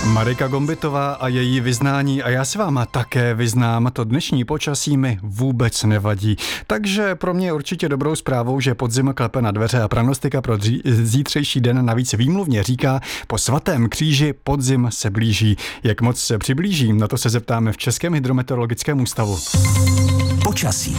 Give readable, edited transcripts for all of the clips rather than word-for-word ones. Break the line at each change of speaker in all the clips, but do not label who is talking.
Marika Gombitová a její vyznání a já se vám také vyznám, to dnešní počasí mi vůbec nevadí. Takže pro mě je určitě dobrou zprávou, že podzim klepe na dveře a pranostika pro zítřejší den navíc výmluvně říká, po svatém kříži podzim se blíží. Jak moc se přiblíží, na to se zeptáme v Českém hydrometeorologickém ústavu.
Počasí.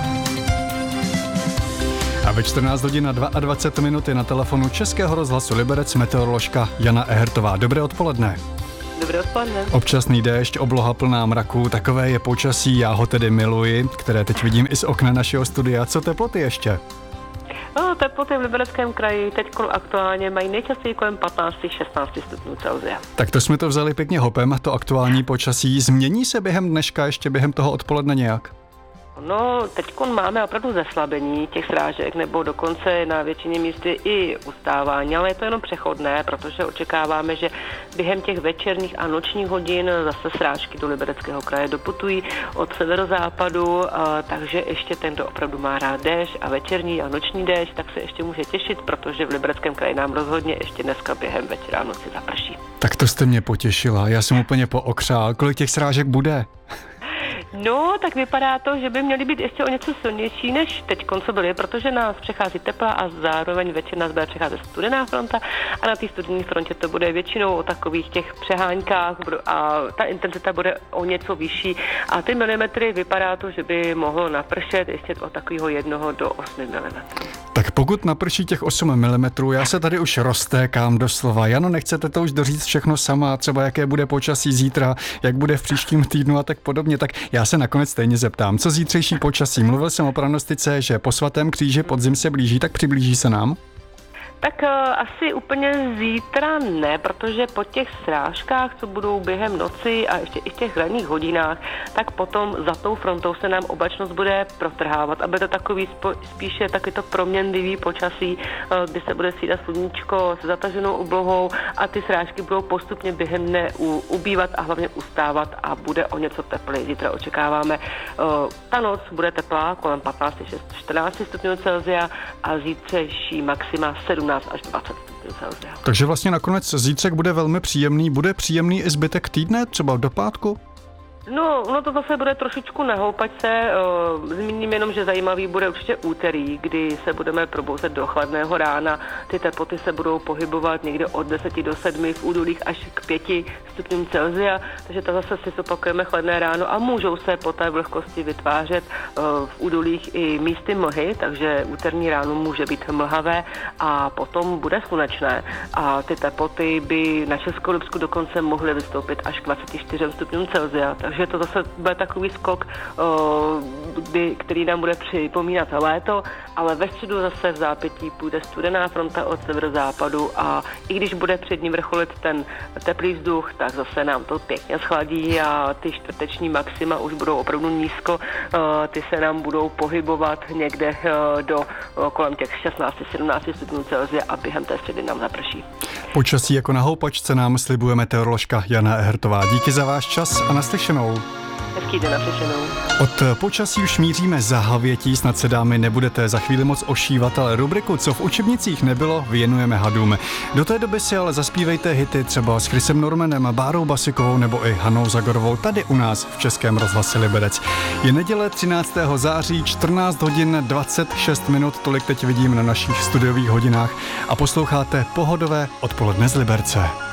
A ve 14 hodin a 22 minut je na telefonu Českého rozhlasu Liberec meteoroložka Jana Ehertová. Dobré odpoledne.
Dobré odpoledne.
Občasný déšť, obloha plná mraků, takové je počasí, já ho tedy miluji, které teď vidím i z okna našeho studia. Co teploty ještě?
Teploty v Libereckém kraji teď aktuálně mají nejčastěji kolem 15-16 stupňů Celsia.
Tak to jsme to vzali pěkně hopem, to aktuální počasí. Změní se během dneška, ještě během toho odpoledne nějak?
No, teď máme opravdu zeslabení těch srážek, nebo dokonce na většině místy i ustávání, ale je to jenom přechodné, protože očekáváme, že během těch večerních a nočních hodin zase srážky do Libereckého kraje doputují od severozápadu, takže ještě tento opravdu má rád déšť a večerní a noční déšť, tak se ještě může těšit, protože v Libereckém kraji nám rozhodně ještě dneska během večera a noci zaprší.
Tak to jste mě potěšila, já jsem úplně pookřál. Kolik těch srážek bude?
No, tak vypadá to, že by měly být ještě o něco silnější než teď co byly, protože nás přechází tepla a zároveň večer nás bude přecházet studená fronta a na té studené frontě to bude většinou o takových těch přeháňkách a ta intenzita bude o něco vyšší a ty milimetry vypadá to, že by mohlo napršet ještě od takového 1 do 8 mm.
Tak pokud naprší těch 8 mm, já se tady už roztékám doslova. Jano, nechcete to už doříct všechno sama, třeba jaké bude počasí zítra, jak bude v příštím týdnu a tak podobně, tak já se nakonec stejně zeptám, co zítřejší počasí? Mluvil jsem o pranostice, že po svatém kříži podzim se blíží, tak přiblíží se nám?
Tak asi úplně zítra ne, protože po těch srážkách, co budou během noci a ještě i v těch ranních hodinách, tak potom za tou frontou se nám oblačnost bude protrhávat, aby to takový spíše taky to proměnlivý počasí, kdy se bude střídat sluníčko s zataženou oblohou a ty srážky budou postupně během dne ubývat a hlavně ustávat a bude o něco tepleji. Zítra očekáváme, ta noc bude teplá kolem 15-14 stupňů Celsia a zítřejší maxima 17 až 20 stupňů Celsia.
Takže vlastně nakonec zítřek bude velmi příjemný. Bude příjemný i zbytek týdne, třeba do pátku?
No to zase bude trošičku na houpačce. Zmíním jenom, že zajímavý bude určitě úterý, kdy se budeme probouzet do chladného rána. Ty teploty se budou pohybovat někde od 10 do 7 v údolích až k 5 stupňům Celsia, takže to zase si zopakujeme chladné ráno a můžou se po té vlhkosti vytvářet v údolích i místy mlhy, takže úterní ráno může být mlhavé a potom bude slunečné a ty teploty by na Českolipsku dokonce mohly vystoupit až k 24 stupňům Celsia, takže to zase bude takový skok, který nám bude připomínat léto, ale ve středu zase v zápětí půjde studená fronta od severozápadu a i když bude před ním vrcholit ten teplý vzduch, tak zase nám to pěkně schladí a ty čtvrteční maxima už budou opravdu nízko, ty se nám budou pohybovat někde do kolem těch 16-17 stupňů Celsia a během té středy nám zaprší.
Počasí jako na houpačce nám slibuje meteoroložka Jana Ehertová. Díky za váš čas a naslyšenou.
Hezký den, naslyšenou.
Od počasí už míříme za Havětí, snad se dámy nebudete za chvíli moc ošívat, ale rubriku Co v učebnicích nebylo, věnujeme hadům. Do té doby si ale zaspívejte hity třeba s Chrisem Normanem, Bárou Basikovou nebo i Hanou Zagorovou tady u nás v Českém rozhlase Liberec. Je neděle 13. září, 14 hodin 26 minut, tolik teď vidím na našich studiových hodinách a posloucháte pohodové odpoledne z Liberce.